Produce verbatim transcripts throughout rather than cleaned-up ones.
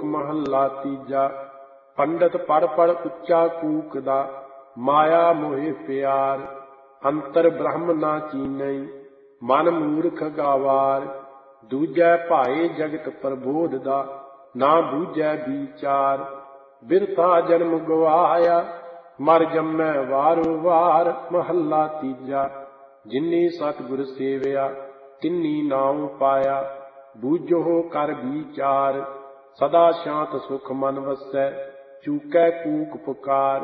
ਸ਼ਲੋਕ ਮਹੱਲਾ ਤੀਜਾ। ਪੰਡਤ ਪੜ ਪੜ ਉੱਚਾ ਕੂਕਦਾ, ਮਾਇਆ ਮੋਹਿ ਪਿਆਰ। ਅੰਤਰ ਬ੍ਰਹਮ ਨਾ ਚੀਨਈ, ਮਨ ਮੂਰਖ ਗਾਵਾਰ। ਦੂਜੈ ਭਾਏ ਜਗਤ ਪ੍ਰਬੋਧ ਦਾ, ਨਾ ਬੂਝੈ ਵਿਚਾਰ। ਬਿਰਥਾ ਜਨਮ ਗਵਾਇਆ, ਮਰ ਜੰਮੈ ਵਾਰੋ ਵਾਰ। ਮਹੱਲਾ ਤੀਜਾ। ਜਿਨੀ ਸਤਿਗੁਰ ਸੇਵਿਆ, ਤਿਨੀ ਨਾਉ ਪਾਇਆ। ਬੂਝੋ ਕਰ ਵਿਚਾਰ, ਸਦਾ ਸ਼ਾਂਤ ਸੁਖ ਮਨ ਵਸੈ। ਚੂਕੈ ਕੂਕ ਪੁਕਾਰ,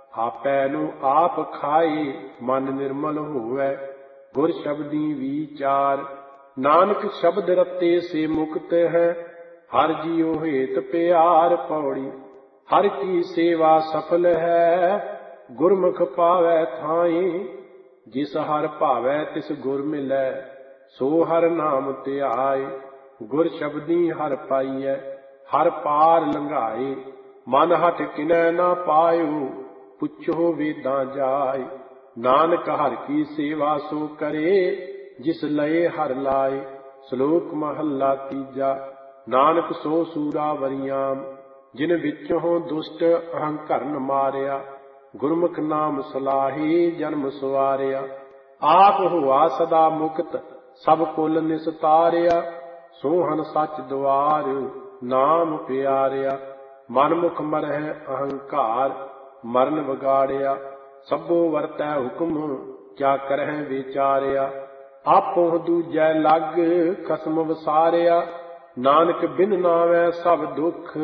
ਆਪੈ ਨੂੰ ਆਪ ਖਾਏ। ਮਨ ਨਿਰਮਲ ਹੋਵੈ, ਗੁਰ ਸ਼ਬਦੀ ਵਿਚਾਰ। ਨਾਨਕ ਸ਼ਬਦ ਰਤੇ ਸੇ ਮੁਕਤ ਹੈ, ਹਰ ਜੀਉ ਹੇਤ ਪਿਆਰ। ਪੌੜੀ। ਹਰ ਕੀ ਸੇਵਾ ਸਫਲ ਹੈ, ਗੁਰਮੁਖ ਪਾਵੈ ਥਾਈ। ਜਿਸ ਹਰ ਭਾਵੈ ਤਿਸ ਗੁਰ ਮਿਲੈ, ਸੋ ਹਰ ਨਾਮ ਧਿਆਏ। ਗੁਰ ਸ਼ਬਦੀ ਹਰ ਪਾਈਐ, ਹਰ ਪਾਰ ਲੰਘਾਏ। ਮਨ ਹਠ ਕਿਨੈ ਨਾ ਪਾਇਓ, ਪੁੱਛੋ ਵੇਦਾਂ ਜਾਏ। ਨਾਨਕ ਹਰ ਕੀ ਸੇਵਾ ਸੋ ਕਰੇ, ਜਿਸ ਲਏ ਹਰ ਲਾਏ। ਸ਼ਲੋਕ ਮਹੱਲਾ ਤੀਜਾ। ਨਾਨਕ ਸੋ ਸੂਰਾ ਵਰਿਆਮ, ਜਿਨ ਵਿੱਚੋਂ ਦੁਸ਼ਟ ਅਹੰਕਰਨ ਮਾਰਿਆ। ਗੁਰਮੁਖ ਨਾਮ ਸਲਾਹੀ, ਜਨਮ ਸਵਾਰਿਆ। ਆਪ ਹੋਆ ਸਦਾ ਮੁਕਤ, ਸਭ ਕੁਲ ਨਿਸਤਾਰਿਆ। ਸੋਹਨ ਸੱਚ ਦੁਆਰ, ਨਾਮ ਪਿਆਰਿਆ। ਮਨਮੁਖ ਮਰਹਿ ਅਹੰਕਾਰ, ਮਰਨ ਵਿਗਾੜਿਆ। ਸਭੋ ਵਰਤੈ ਹੁਕਮ, ਕਿਆ ਕਰਹਿ ਵਿਚਾਰਿਆ। ਆਪੋ ਦੂਜੈ ਲੱਗ, ਖਸਮ ਵਸਾਰਿਆ। ਨਾਨਕ ਬਿਨ ਨਾਵੈ ਸਭ ਦੁਖ,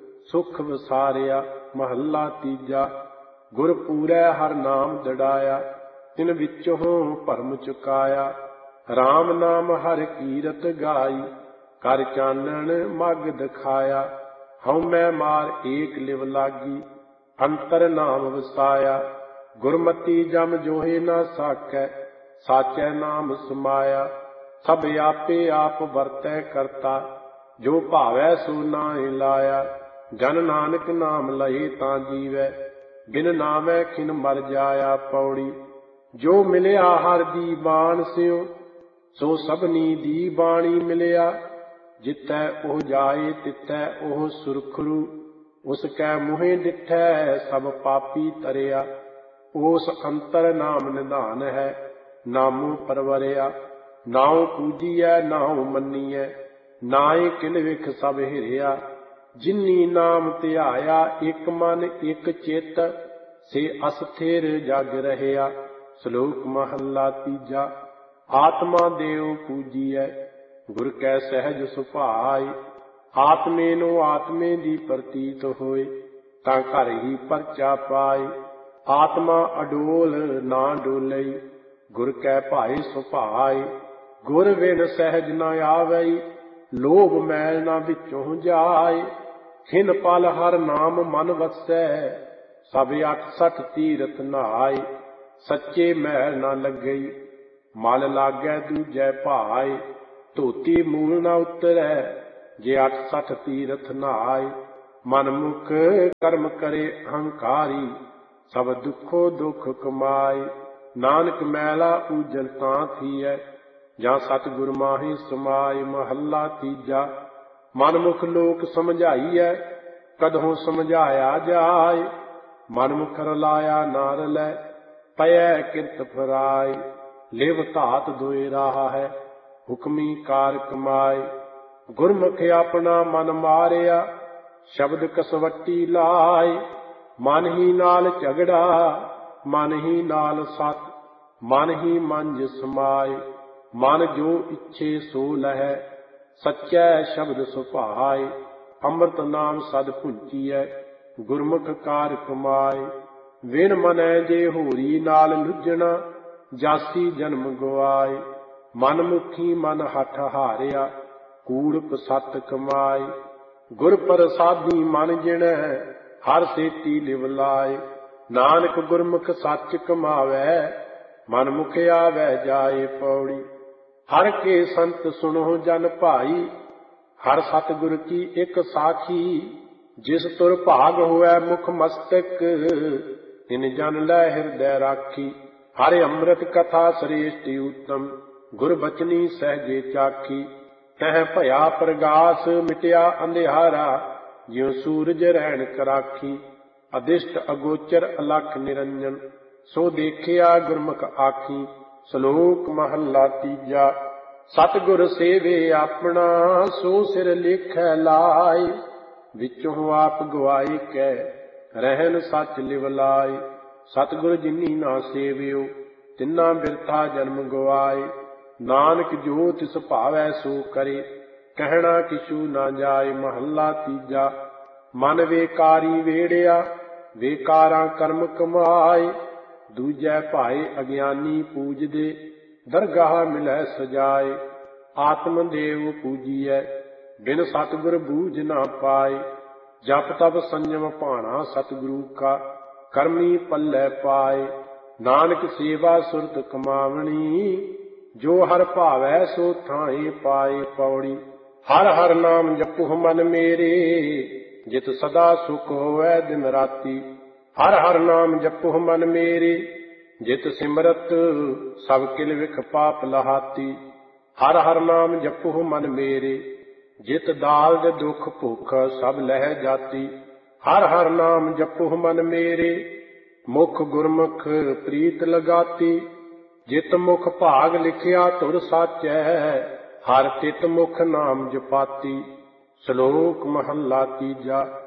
ਸੁਖ ਵਸਾਰਿਆ। ਮਹੱਲਾ ਤੀਜਾ। ਗੁਰ ਪੂਰੈ ਹਰ ਨਾਮ ਦੜਾਇਆ, ਤਿਨ ਵਿੱਚੋਂ ਭਰਮ ਚੁਕਾਇਆ। ਰਾਮ ਨਾਮ ਹਰ ਕੀਰਤ ਗਾਈ, ਕਰ ਚਾਨਣ ਮਗ ਦਿਖਾਇਆ। ਹਉਮੈ ਮਾਰ ਏਕ ਲਿਵ ਲਾਗੀ, ਅੰਤਰ ਨਾਮ ਵਸਾਇਆ। ਗੁਰਮਤੀ ਜਮ ਜੋਹੇ ਨਾ ਸਾਕੈ, ਸਾਚੈ ਨਾਮ ਸਮਾਇਆ। ਸਭ ਆਪੇ ਆਪ ਵਰਤੈ ਕਰਤਾ, ਜੋ ਭਾਵੈ ਸੋ ਨਾਹਿ ਲਾਇਆ। ਜਨ ਨਾਨਕ ਨਾਮ ਲਏ ਤਾਂ ਜੀਵੈ, ਬਿਨ ਨਾਮੈ ਖਿਨ ਮਰ ਜਾਇਆ। ਪੌੜੀ। ਜੋ ਮਿਲਿਆ ਹਰ ਦੀ ਬਾਣ ਸਿਉ, ਸੋ ਸਭਨੀ ਦੀ ਬਾਣੀ ਮਿਲਿਆ। ਜਿੱਥੈ ਉਹ ਜਾਏ, ਤਿੱਥੈ ਉਹ ਸੁਰਖਰੂ। ਉਸ ਕੈ ਮੂੰਹੇ ਡਿਠੈ, ਸਭ ਪਾਪੀ ਤਰਿਆ। ਉਸ ਅੰਤਰ ਨਾਮ ਨਿਧਾਨ ਹੈ, ਨਾਮੋ ਪਰਵਰਿਆ। ਨਾਉ ਪੂਜੀਐ, ਨਾਉ ਮੰਨੀਐ, ਨਾਏ ਕਿਲ ਵਿਖ ਸਭ ਹਿਰਿਆ। ਜਿਨੀ ਨਾਮ ਧਿਆਇਆ, ਇਕ ਮਨ ਇਕ ਚਿਤ, ਸੇ ਅਸਥਿਰ ਜਗ ਰਹਿਆ। ਸ਼ਲੋਕ ਮਹੱਲਾ ਤੀਜਾ। ਆਤਮਾ ਦੇਉ ਪੂਜੀਐ, ਗੁਰ ਕੈ ਸਹਿਜ ਸੁਭਾਏ। ਆਤਮੇ ਨੂੰ ਆਤਮੇ ਦੀ ਪ੍ਰਤੀਤ ਹੋਏ, ਤਾਂ ਘਰ ਹੀ ਪਰਚਾ ਪਾਏ। ਆਤਮਾ ਅਡੋਲ ਨਾ ਡੋਲਈ, ਗੁਰ ਕੈ ਭਾਏ ਸੁਭਾਏ। ਗੁਰ ਬਿਨ ਸਹਿਜ ਨ ਆਵਈ, ਲੋਭ ਮੈਲ ਨਾ ਵਿੱਚੋਂ ਜਾਏ। ਖਿਨ ਪਲ ਹਰ ਨਾਮ ਮਨ ਵਸੈ, ਸਭ ਅੱਠ ਸਠ ਤੀਰਥ ਨਹਾਏ। ਸੱਚੇ ਮੈਲ ਨਾ ਲੱਗਈ, ਮਲ ਲਾਗੈ ਦੂਜੈ ਭਾਏ। ਧੋਤੀ ਮੂਲ ਨਾ ਉਤਰੈ, ਜੇ ਅੱਠ ਸਠ ਤੀਰਥ ਨਹਾਏ। ਮਨਮੁਖ ਕਰਮ ਕਰੇ ਅਹੰਕਾਰੀ, ਸਭ ਦੁੱਖੋ ਦੁੱਖ ਕਮਾਏ। ਨਾਨਕ ਮੈਲਾ ਊਜਲ ਤਾਂ ਥੀਐ, ਜਾਂ ਸਤਿਗੁਰ ਮਾਹੀ ਸਮਾਏ। ਮਹੱਲਾ ਤੀਜਾ। ਮਨਮੁਖ ਲੋਕ ਸਮਝਾਈਐ, ਕਦਹੋਂ ਸਮਝਾਇਆ ਜਾਏ। ਮਨਮੁਖ ਰਲਾਇਆ ਨਾ ਰਲੈ, ਪਇਐ ਕਿਰਤ ਫਰਾਏ। ਲਿਵ ਧਾਤ ਦੋਇ ਰਾਹ ਹੈ, ਹੁਕਮੀ ਕਾਰ ਕਮਾਏ। ਗੁਰਮੁਖ ਆਪਣਾ ਮਨ ਮਾਰਿਆ, ਸ਼ਬਦ ਕਸਵੱਟੀ ਲਾਏ। ਮਨ ਹੀ ਨਾਲ ਝਗੜਾ, ਮਨ ਹੀ ਨਾਲ ਸਤ, ਮਨ ਹੀ ਮੰਜ ਸਮਾਏ। ਮਨ ਜੋ ਇੱਛੇ ਸੋ ਲਹੈ, ਸੱਚੈ ਸ਼ਬਦ ਸੁਭਾਏ। ਅੰਮ੍ਰਿਤ ਨਾਮ ਸਦ ਭੁੰਚੀਐ, ਗੁਰਮੁਖ ਕਾਰ ਕਮਾਏ। ਵਿਣ ਮਨੈ ਜੇ ਹੋਰੀ ਨਾਲ ਲੁੱਝਣਾ, ਜਾਸੀ ਜਨਮ ਗਵਾਏ। ਮਨਮੁਖੀ ਮਨ ਹਠ ਹਾਰਿਆ, ਕੂੜਪ ਸਤ ਕਮਾਏ। ਗੁਰ ਪ੍ਰਸਾਦੀ ਮਨ ਜਿਣੈ, ਹਰ ਸੇਤੀ ਲਿਵ ਲਾਏ। ਨਾਨਕ ਗੁਰਮੁਖ ਸੱਚ ਕਮਾਵੈ, ਮਨਮੁਖ ਆਵੈ ਜਾਏ। ਪੌੜੀ। ਹਰ ਕੇ ਸੰਤ ਸੁਣੋ ਜਨ ਭਾਈ, ਹਰ ਸਤਿਗੁਰ ਕੀ ਇੱਕ ਸਾਖੀ। ਜਿਸ ਤੁਰ ਭਾਗ ਹੋਇ ਮੁਖ ਮਸਤਕ, ਤਿਨ ਜਨ ਲੈ ਹਿਰਦੈ ਰਾਖੀ। ਹਰਿ ਅੰਮ੍ਰਿਤ ਕਥਾ ਸ੍ਰੇਸ਼ਟ ਉਤਮ, ਗੁਰ ਬਚਨੀ ਸਹਿਜੇ ਚਾਖੀ। ਤਹ ਭਇਆ ਪ੍ਰਗਾਸ, ਮਿਟਿਆ ਅੰਧਿਆਰਾ, ਜਿਉ ਸੂਰਜ ਰੈਣਕ ਰਾਖੀ। ਅਦਿਸ਼ਟ ਅਗੋਚਰ ਅਲਖ ਨਿਰੰਜਨ, ਸੋ ਦੇਖਿਆ ਗੁਰਮੁਖ ਆਖੀ। ਸ਼ਲੋਕ ਮਹੱਲਾ ਤੀਜਾ। ਸਤਿਗੁਰ ਸੇਵੇ ਆਪਣਾ, ਸੋ ਸਿਰ ਲੇਖੈ ਲਾਇ। ਵਿੱਚੋਂ ਆਪ ਗਵਾਈ ਕੈ, ਰਹਿਨ ਸੱਚ ਲਿਵ ਲਾਇ। ਸਤਿਗੁਰ ਜਿਨੀ ਨਾ ਸੇਵਿਓ, ਤਿਨਾ ਬਿਰਥਾ ਜਨਮ ਗਵਾਏ। ਨਾਨਕ ਜੋ ਤਿਸ ਭਾਵੈ ਸੋ ਕਰੇ, ਕਹਿਣਾ ਕਿਛੂ ਨਾ ਜਾਏ। ਮਹੱਲਾ ਤੀਜਾ। ਮਨ ਵੇਕਾਰੀ ਵੇੜਿਆ, ਵੇਕਾਰਾਂ ਕਰਮ ਕਮਾਏ। ਦੂਜੈ ਭਾਏ ਅਗਿਆਨੀ ਪੂਜਦੇ, ਦਰਗਾਹ ਮਿਲੈ ਸਜਾਏ। ਆਤਮ ਦੇਵ ਪੂਜੀਐ, ਬਿਨ ਸਤਿਗੁਰ ਬੂਝ ਨਾ ਪਾਏ। ਜਪ ਤਪ ਸੰਜਮ ਭਾਣਾ ਸਤਿਗੁਰੂ ਕਾ, ਕਰਮੀ ਪੱਲੇ ਪਾਏ। ਨਾਨਕ ਸੇਵਾ ਸੁਰਤ ਕਮਾਵਣੀ, ਜੋ ਹਰਿ ਭਾਵੈ ਸੋ ਥਾਏ ਪਾਏ। ਪੌੜੀ। ਹਰਿ ਹਰਿ ਨਾਮ ਜਪੁ ਮਨ ਮੇਰੇ, ਜਿਤ ਸਦਾ ਸੁਖ ਹੋਵੈ ਦਿਨ ਰਾਤੀ। ਹਰਿ ਹਰਿ ਨਾਮ ਜਪੁ ਮਨ ਮੇਰੇ, ਜਿਤ ਸਿਮਰਤ ਸਭ ਕਿਲ ਵਿਖ ਪਾਪ ਲਹਾਤੀ। ਹਰਿ ਹਰਿ ਨਾਮ ਜਪੁ ਮਨ ਮੇਰੇ, ਜਿਤ ਦਾਲਦ ਦੁਖ ਭੁਖ ਸਭ ਲਹਿ ਜਾਤੀ। ਹਰਿ ਹਰਿ ਨਾਮ ਜਪੁ ਮਨ ਮੇਰੇ, ਮੁਖ ਗੁਰਮੁਖ ਪ੍ਰੀਤ ਲਗਾਤੀ। ਜਿਤ ਮੁਖ ਭਾਗ ਲਿਖਿਆ ਧੁਰ ਸਾਚੈ, ਹਰਿ ਤਿਤ ਮੁਖ ਨਾਮ ਜਪਾਤੀ। ਸ਼ਲੋਕ ਮਹੱਲਾ ਤੀਜਾ।